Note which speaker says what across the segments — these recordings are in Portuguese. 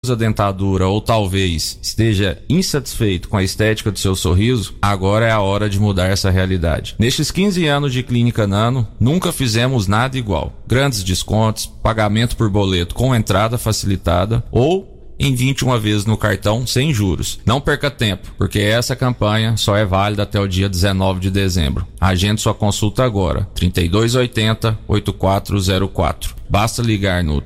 Speaker 1: usa dentadura ou talvez esteja insatisfeito com a estética do seu sorriso, agora é a hora de mudar essa realidade. Nestes 15 anos de Clínica Nano, nunca fizemos nada igual. Grandes descontos, pagamento por boleto com entrada facilitada ou em 21 vezes no cartão sem juros. Não perca tempo, porque essa campanha só é válida até o dia 19 de dezembro. Agende sua consulta agora, 3280-8404. Basta ligar no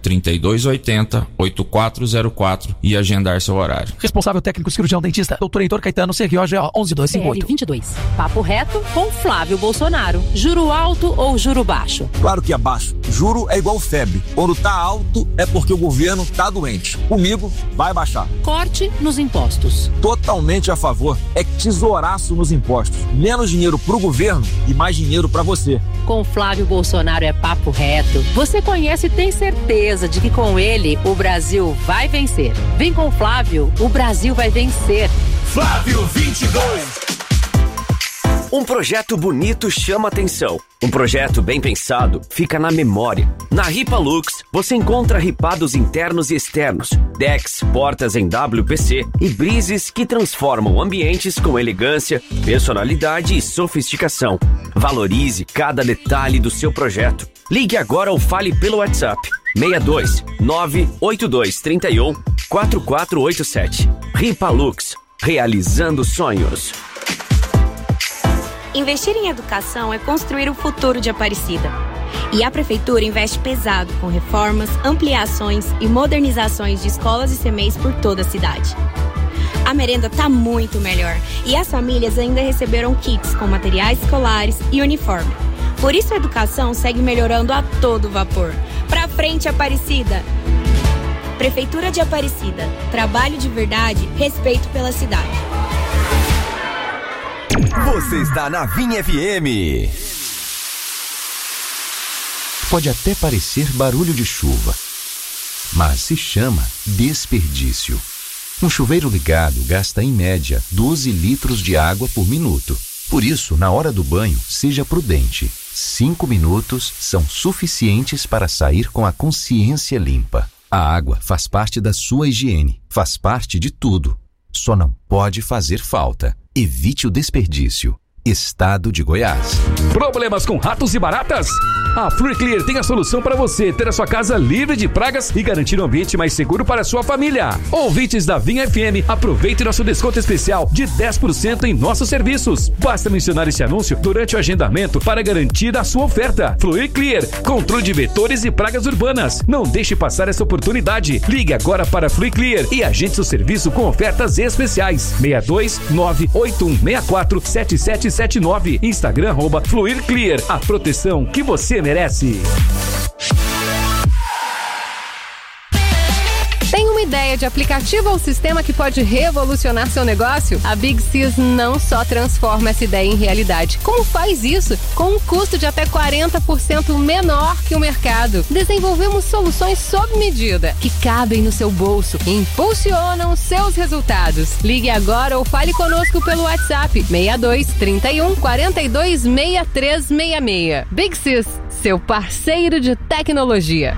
Speaker 1: 3280-8404 e agendar seu horário.
Speaker 2: Responsável técnico cirurgião dentista, Dr. Heitor Caetano, CROGO 11258.
Speaker 3: 22. Papo reto com Flávio Bolsonaro. Juro alto ou juro baixo?
Speaker 4: Claro que é baixo. Juro é igual febre. Quando tá alto é porque o governo tá doente. Comigo vai baixar.
Speaker 3: Corte nos impostos.
Speaker 4: Totalmente a favor. É tesouraço nos impostos. Menos dinheiro pro governo e mais dinheiro pra você.
Speaker 3: Com Flávio Bolsonaro é papo reto. Você conhece e tem certeza de que com ele o Brasil vai vencer. Vem com o Flávio, o Brasil vai vencer.
Speaker 5: Flávio 22.
Speaker 6: Um projeto bonito chama atenção. Um projeto bem pensado fica na memória. Na Ripalux, você encontra ripados internos e externos, decks, portas em WPC e brises que transformam ambientes com elegância, personalidade e sofisticação. Valorize cada detalhe do seu projeto. Ligue agora ou fale pelo WhatsApp 62 982 31 4487. Ripalux, realizando sonhos.
Speaker 7: Investir em educação é construir o futuro de Aparecida. E a Prefeitura investe pesado com reformas, ampliações e modernizações de escolas e CMEs por toda a cidade. A merenda tá muito melhor e as famílias ainda receberam kits com materiais escolares e uniforme. Por isso a educação segue melhorando a todo vapor. Pra frente, Aparecida! Prefeitura de Aparecida. Trabalho de verdade, respeito pela cidade.
Speaker 5: Você está na Vinha FM.
Speaker 8: Pode até parecer barulho de chuva, mas se chama desperdício. Um chuveiro ligado gasta em média 12 litros de água por minuto. Por isso, na hora do banho, seja prudente. 5 minutos são suficientes para sair com a consciência limpa. A água faz parte da sua higiene, faz parte de tudo. Só não pode fazer falta. Evite o desperdício. Estado de Goiás.
Speaker 9: Problemas com ratos e baratas? A Fluir Clear tem a solução para você ter a sua casa livre de pragas e garantir um ambiente mais seguro para a sua família. Ouvintes da Vinha FM, aproveite nosso desconto especial de 10% em nossos serviços. Basta mencionar esse anúncio durante o agendamento para garantir a sua oferta. Fluir Clear, controle de vetores e pragas urbanas. Não deixe passar essa oportunidade. Ligue agora para Fluir Clear e agende seu serviço com ofertas especiais. 62 98164 7779. Instagram @Fluir Clear. A proteção que você merece.
Speaker 10: Tem uma ideia de aplicativo ou sistema que pode revolucionar seu negócio? A Big Sis não só transforma essa ideia em realidade, como faz isso com um custo de até 40% menor que o mercado. Desenvolvemos soluções sob medida, que cabem no seu bolso e impulsionam seus resultados. Ligue agora ou fale conosco pelo WhatsApp 62 31 42 6366. Big Sis, seu parceiro de tecnologia.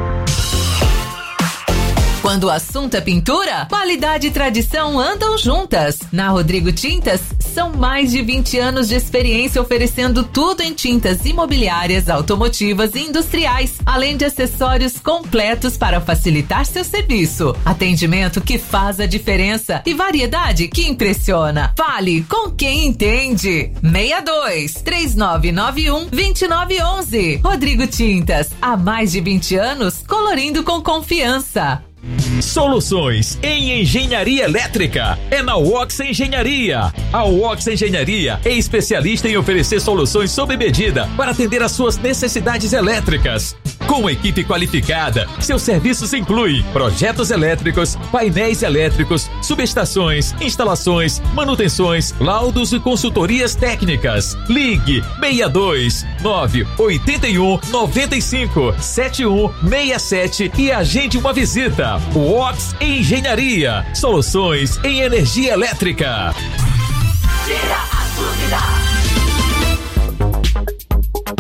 Speaker 11: Quando o assunto é pintura, qualidade e tradição andam juntas. Na Rodrigo Tintas, são mais de 20 anos de experiência oferecendo tudo em tintas imobiliárias, automotivas e industriais, além de acessórios completos para facilitar seu serviço. Atendimento que faz a diferença e variedade que impressiona. Fale com quem entende. 62 3991 2911. Rodrigo Tintas, há mais de 20 anos, colorindo com confiança.
Speaker 12: Soluções em engenharia elétrica é na Wox Engenharia. A Wox Engenharia é especialista em oferecer soluções sob medida para atender às suas necessidades elétricas. Com equipe qualificada, seus serviços incluem projetos elétricos, painéis elétricos, subestações, instalações, manutenções, laudos e consultorias técnicas. Ligue 62 981 95 7167 e agende uma visita. Wox Engenharia, soluções em energia elétrica.
Speaker 5: Tira a dúvida.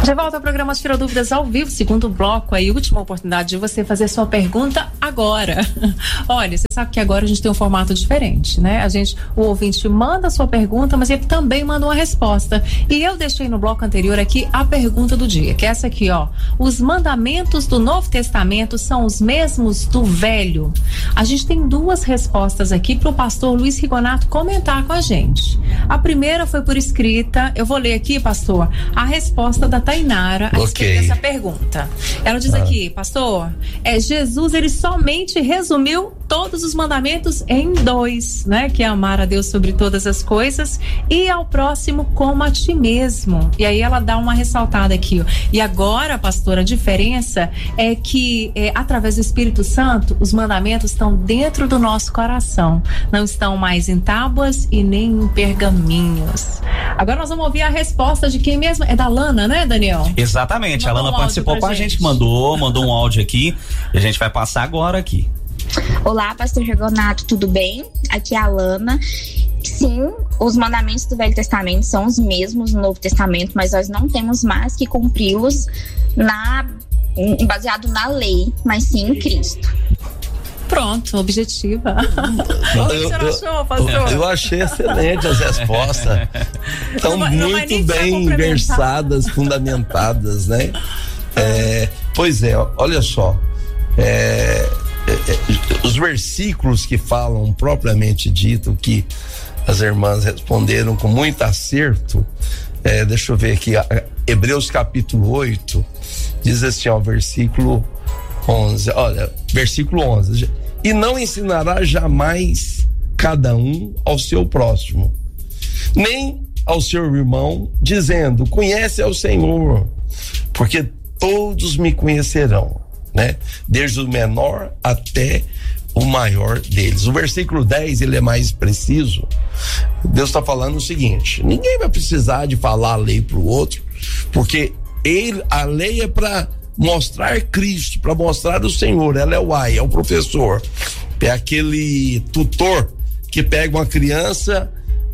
Speaker 13: De volta ao programa Tira Dúvidas ao vivo, segundo bloco aí, última oportunidade de você fazer sua pergunta agora. Olha, você sabe que agora a gente tem um formato diferente, né? O ouvinte manda a sua pergunta, mas ele também manda uma resposta. E eu deixei no bloco anterior aqui a pergunta do dia, que é essa aqui, ó. Os mandamentos do Novo Testamento são os mesmos do Velho? A gente tem duas respostas aqui para o pastor Luiz Rigonato comentar com a gente. A primeira foi por escrita, eu vou ler aqui, pastor, a resposta da Tainara a respeito dessa pergunta. Ela diz aqui, pastor, Jesus, ele somente resumiu todos os mandamentos em 2, né? Que é amar a Deus sobre todas as coisas e ao próximo como a ti mesmo. E aí ela dá uma ressaltada aqui, ó. E agora, pastor, a diferença é que através do Espírito Santo, os mandamentos estão dentro do nosso coração. Não estão mais em tábuas e nem em pergaminhos. Agora nós vamos ouvir a resposta de quem mesmo? É da Lana, né, Daniel?
Speaker 14: Exatamente, a Lana participou com a gente, mandou um áudio aqui e a gente vai passar agora aqui.
Speaker 15: Olá, pastor Rigonato, tudo bem? Aqui é a Lana. Sim, os mandamentos do Velho Testamento são os mesmos no Novo Testamento, mas nós não temos mais que cumpri-los baseado na lei, mas sim em Cristo.
Speaker 13: Pronto, objetiva. O que você achou, pastor?
Speaker 16: Eu achei excelente as respostas. Estão muito bem versadas, fundamentadas, né? Pois é, olha só. Os versículos que falam propriamente dito, que as irmãs responderam com muito acerto, deixa eu ver aqui, Hebreus capítulo 8, diz assim, ó, versículo 11, olha, versículo 11, e não ensinará jamais cada um ao seu próximo, nem ao seu irmão, dizendo, conhece ao Senhor, porque todos me conhecerão, né? Desde o menor até o maior deles. O versículo 10, ele é mais preciso. Deus está falando o seguinte: ninguém vai precisar de falar a lei para o outro, porque a lei é para mostrar Cristo, para mostrar o Senhor. Ela é o é o professor, é aquele tutor que pega uma criança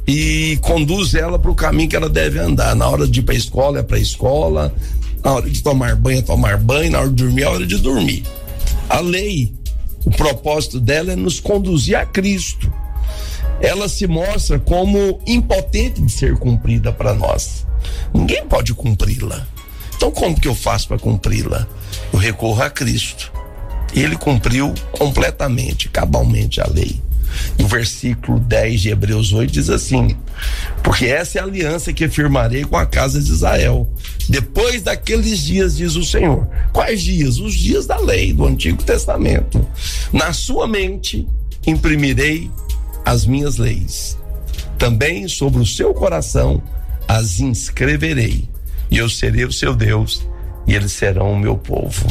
Speaker 16: e conduz ela para o caminho que ela deve andar. Na hora de ir para a escola, é para a escola. Na hora de tomar banho, é tomar banho. Na hora de dormir, é hora de dormir. A lei, o propósito dela é nos conduzir a Cristo. Ela se mostra como impotente de ser cumprida para nós. Ninguém pode cumpri-la. Então como que eu faço para cumpri-la? Eu recorro a Cristo. Ele cumpriu completamente, cabalmente a lei. E o versículo 10 de Hebreus 8 diz assim: porque essa é a aliança que firmarei com a casa de Israel depois daqueles dias, diz o Senhor. Quais dias? Os dias da lei do Antigo Testamento. Na sua mente imprimirei as minhas leis, também sobre o seu coração as inscreverei, e eu serei o seu Deus e eles serão o meu povo.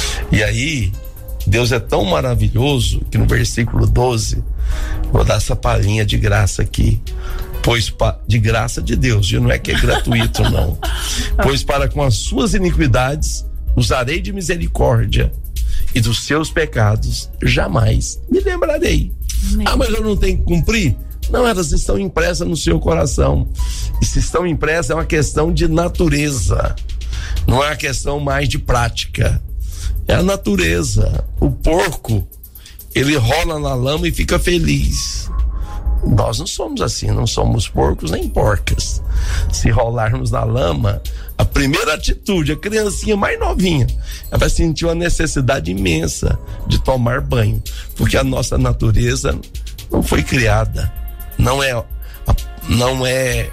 Speaker 16: E aí Deus é tão maravilhoso que no versículo 12, vou dar essa palhinha de graça aqui, pois de graça de Deus, e não é que é gratuito não, pois para com as suas iniquidades usarei de misericórdia, e dos seus pecados jamais me lembrarei. Mas eu não tenho que cumprir? Não, elas estão impressas no seu coração, e se estão impressas é uma questão de natureza, não é uma questão mais de prática. É a natureza. O porco, ele rola na lama e fica feliz. Nós não somos assim, não somos porcos nem porcas. Se rolarmos na lama, a primeira atitude, a criancinha mais novinha, ela vai sentir uma necessidade imensa de tomar banho, porque a nossa natureza não foi criada, não é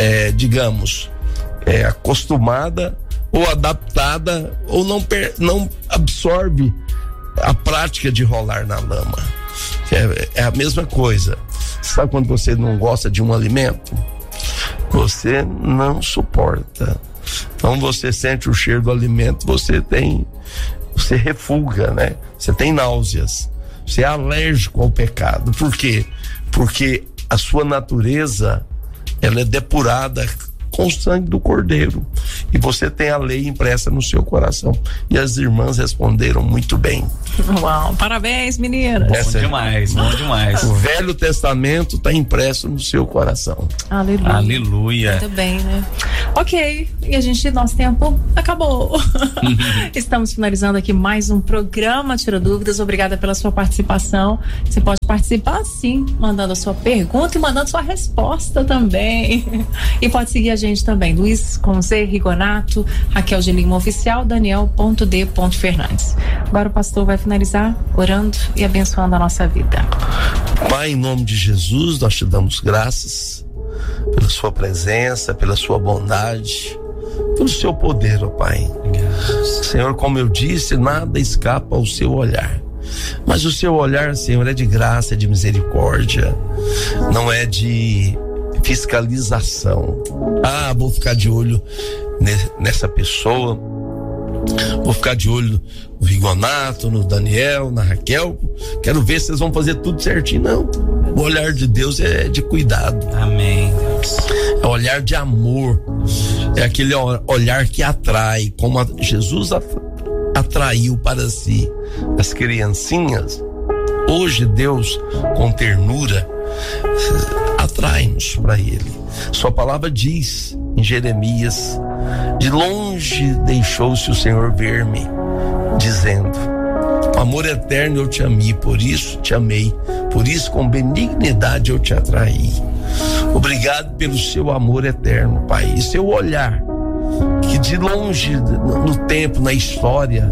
Speaker 16: acostumada ou adaptada, ou não absorve a prática de rolar na lama. É a mesma coisa. Sabe quando você não gosta de um alimento? Você não suporta. Então você sente o cheiro do alimento, você refuga, né? Você tem náuseas. Você é alérgico ao pecado. Por quê? Porque a sua natureza, ela é depurada com o sangue do Cordeiro. e você tem a lei impressa no seu coração. E as irmãs responderam muito bem.
Speaker 13: Uau, parabéns, meninas.
Speaker 14: Bom demais, bom demais.
Speaker 16: O Velho Testamento está impresso no seu coração.
Speaker 13: Aleluia.
Speaker 14: Aleluia.
Speaker 13: Muito bem, né? Ok, e nosso tempo acabou. Estamos finalizando aqui mais um programa Tira Dúvidas. Obrigada pela sua participação. Você pode participar sim, mandando a sua pergunta e mandando sua resposta também. E pode seguir a gente também, Luiz com Z, Rigonato, Raquel de Lima Oficial, Daniel.d.Fernandes. Agora o pastor vai finalizar orando e abençoando a nossa vida.
Speaker 16: Pai, em nome de Jesus, nós te damos graças pela sua presença, pela sua bondade, pelo seu poder, ó Pai. Senhor, como eu disse, nada escapa ao seu olhar. Mas o seu olhar, Senhor, é de graça, é de misericórdia, não é de fiscalização. Vou ficar de olho nessa pessoa, vou ficar de olho no Rigonato, no Daniel, na Raquel, quero ver se vocês vão fazer tudo certinho. Não, o olhar de Deus é de cuidado.
Speaker 14: Amém.
Speaker 16: É o olhar de amor, é aquele olhar que atrai, como Jesus atraiu para si as criancinhas. Hoje Deus, com ternura, atrai-nos para Ele. Sua palavra diz em Jeremias: de longe deixou-se o Senhor ver-me, dizendo: com amor eterno eu te amei, por isso te amei, por isso com benignidade eu te atraí. Obrigado pelo seu amor eterno, Pai, e seu olhar que de longe no tempo, na história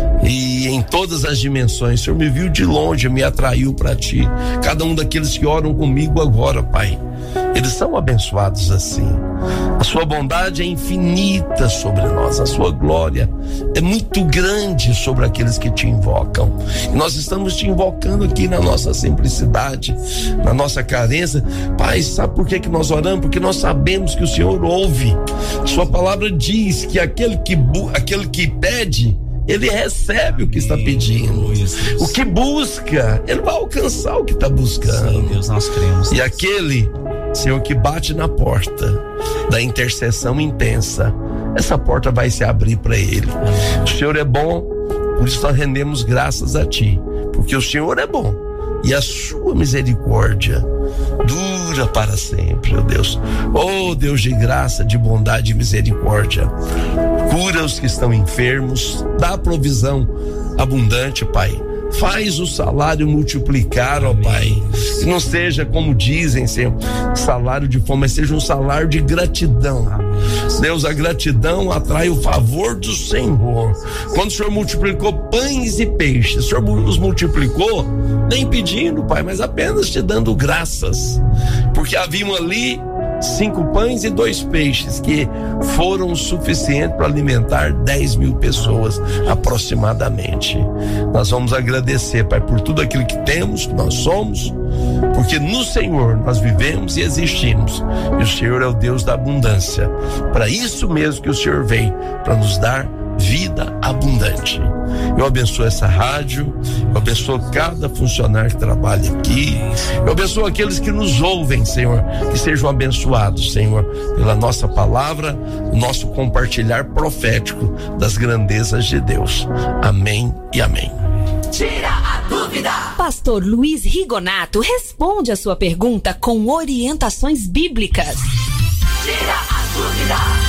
Speaker 16: e em todas as dimensões, o Senhor me viu de longe, me atraiu para ti. Cada um daqueles que oram comigo agora, Pai, eles são abençoados assim. A sua bondade é infinita sobre nós, a sua glória é muito grande sobre aqueles que te invocam. E nós estamos te invocando aqui na nossa simplicidade, na nossa carência. Pai, sabe por que nós oramos? Porque nós sabemos que o Senhor ouve. Sua palavra diz que aquele que pede, ele recebe o que está pedindo. O que busca, ele vai alcançar o que está buscando.
Speaker 14: Sim, Deus, nós cremos.
Speaker 16: E aquele, Senhor, que bate na porta da intercessão intensa, essa porta vai se abrir para ele. O Senhor é bom, por isso nós rendemos graças a ti, porque o Senhor é bom e a sua misericórdia dura para sempre, ó Deus. Oh Deus de graça, de bondade e misericórdia, cura os que estão enfermos, dá provisão abundante, Pai. Faz o salário multiplicar, ó Pai. Que não seja, como dizem, Senhor, salário de fome, mas seja um salário de gratidão. Deus, a gratidão atrai o favor do Senhor. Quando o Senhor multiplicou pães e peixes, o Senhor os multiplicou nem pedindo, Pai, mas apenas te dando graças, porque haviam ali 5 pães e 2 peixes que foram suficientes para alimentar 10.000 pessoas aproximadamente. Nós vamos agradecer, Pai, por tudo aquilo que temos, que nós somos, porque no Senhor nós vivemos e existimos, e o Senhor é o Deus da abundância. Para isso mesmo que o Senhor vem, para nos dar vida abundante. Eu abençoo essa rádio, eu abençoo cada funcionário que trabalha aqui, eu abençoo aqueles que nos ouvem, Senhor, que sejam abençoados, Senhor, pela nossa palavra, o nosso compartilhar profético das grandezas de Deus. Amém e amém.
Speaker 17: Tira a dúvida. Pastor Luiz Rigonato responde a sua pergunta com orientações bíblicas.
Speaker 11: Tira a dúvida.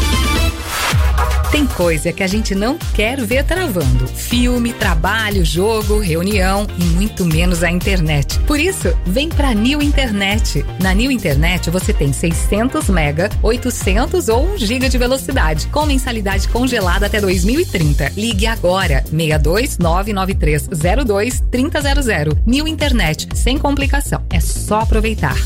Speaker 11: Tem coisa que a gente não quer ver travando. Filme, trabalho, jogo, reunião e muito menos a internet. Por isso, vem pra New Internet. Na New Internet você tem 600 mega, 800 ou 1 giga de velocidade, com mensalidade congelada até 2030. Ligue agora, 62993023000. New Internet, sem complicação. É só aproveitar.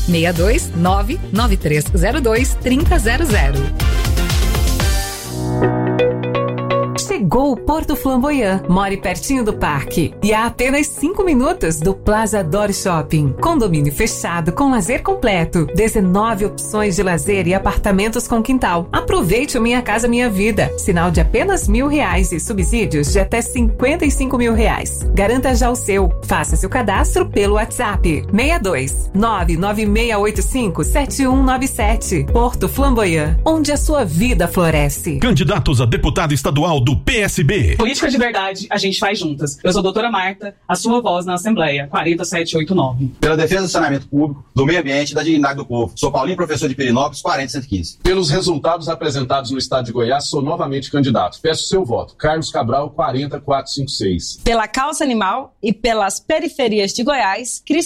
Speaker 11: 62993023000. Chegou o Porto Flamboyant. More pertinho do parque e a apenas 5 minutos do Plaza Dor Shopping. Condomínio fechado com lazer completo. 19 opções de lazer e apartamentos com quintal. Aproveite o Minha Casa Minha Vida. Sinal de apenas R$1.000 e subsídios de até R$55.000. Garanta já o seu. Faça seu cadastro pelo WhatsApp 62 99685 7197. Porto Flamboyant, onde a sua vida floresce.
Speaker 18: Candidatos a deputado estadual do PSB.
Speaker 19: Política de verdade, a gente faz juntas. Eu sou a doutora Marta, a sua voz na Assembleia, 40789.
Speaker 20: Pela defesa do saneamento público, do meio ambiente e da dignidade do povo. Sou Paulinho, professor de Pirinópolis, 40115.
Speaker 21: Pelos resultados apresentados no estado de Goiás, sou novamente candidato. Peço seu voto. Carlos Cabral, 40456.
Speaker 22: Pela causa animal e pelas periferias de Goiás, Cris